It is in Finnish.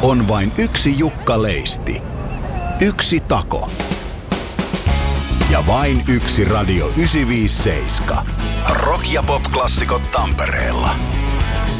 On vain yksi Jukka Leisti. Yksi tako. Ja vain yksi Radio 957. Rock- ja pop-klassikot Tampereella.